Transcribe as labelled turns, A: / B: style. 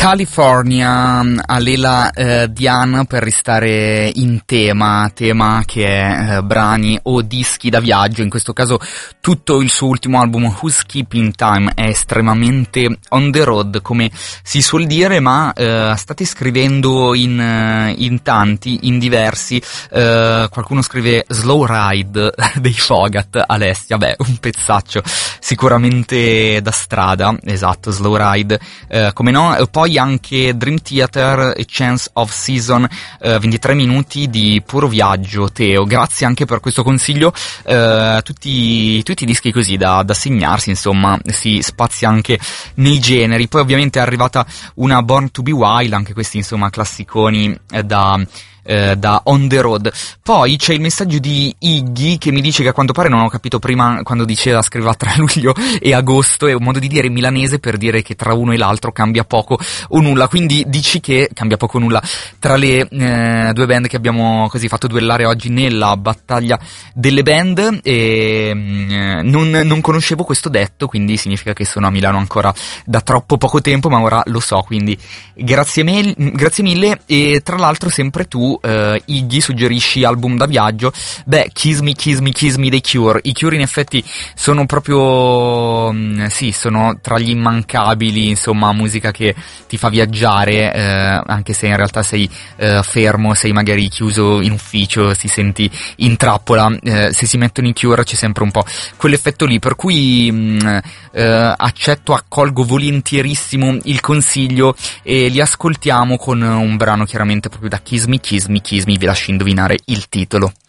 A: California, Alela Diane, per ristare in tema che è brani o dischi da viaggio. In questo caso tutto il suo ultimo album Who's Keeping Time è estremamente on the road, come si suol dire, ma state scrivendo in tanti, in diversi. Qualcuno scrive Slow Ride dei Fogat, Alessia, beh, un pezzaccio sicuramente da strada, esatto, Slow Ride, come no. Poi anche Dream Theater e Chance of Season, 23 minuti di puro viaggio. Teo, grazie anche per questo consiglio. Tutti i dischi così da segnarsi, insomma, si spazia anche nei generi. Poi ovviamente è arrivata una Born to be Wild, anche questi insomma classiconi da on the road. Poi c'è il messaggio di Iggy che mi dice che a quanto pare, non ho capito prima quando diceva scriveva tra luglio e agosto, è un modo di dire milanese per dire che tra uno e l'altro cambia poco o nulla, quindi dici che cambia poco o nulla tra le due band che abbiamo così fatto duellare oggi nella battaglia delle band. E non conoscevo questo detto, quindi significa che sono a Milano ancora da troppo poco tempo, ma ora lo so, quindi grazie mille. E tra l'altro sempre tu, Iggy, suggerisci album da viaggio. Beh, Kiss Me dei Cure. I Cure in effetti sono proprio sì, sono tra gli immancabili, insomma, musica che ti fa viaggiare, anche se in realtà sei fermo, sei magari chiuso in ufficio, si senti in trappola, se si mettono i Cure c'è sempre un po' quell'effetto lì, per cui accolgo volentierissimo il consiglio e li ascoltiamo con un brano chiaramente proprio da Kiss Me, vi lascio indovinare il titolo.